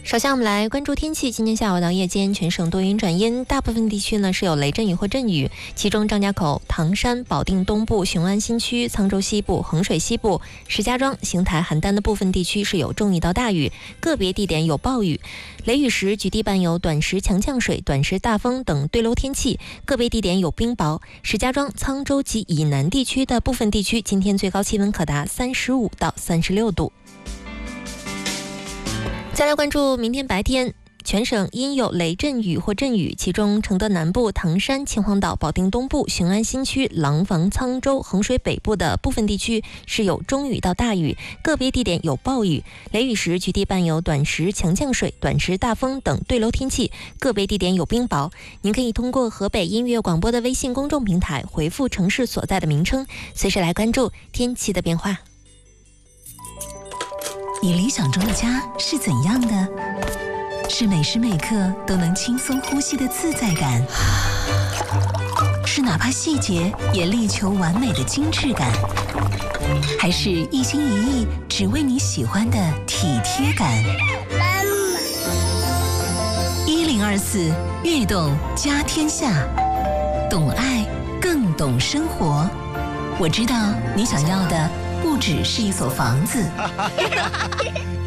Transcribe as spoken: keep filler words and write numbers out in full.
首先我们来关注天气，今天下午到夜间全省多云转阴，大部分地区呢是有雷阵雨或阵雨，其中张家口、唐山、保定东部、雄安新区、沧州西部、衡水西部、石家庄、邢台、邯郸的部分地区是有中雨到大雨，个别地点有暴雨，雷雨时局地伴有短时强降水、短时大风等对流天气，个别地点有冰雹。石家庄、沧州及以南地区的部分地区今天最高气温可达三十五到三十六度。再来关注明天白天，全省阴有雷阵雨或阵雨，其中承德南部、唐山、秦皇岛、保定东部、雄安新区、廊坊、沧州、衡水北部的部分地区是有中雨到大雨，个别地点有暴雨，雷雨时局地伴有短时强降水、短时大风等对流天气，个别地点有冰雹。您可以通过河北音乐广播的微信公众平台回复城市所在的名称，随时来关注天气的变化。 你理想中的家是怎样的？是每时每刻都能轻松呼吸的自在感，是哪怕细节也力求完美的精致感，还是一心一意只为你喜欢的体贴感？一零二四悦动家天下，懂爱更懂生活。我知道你想要的不只是一所房子，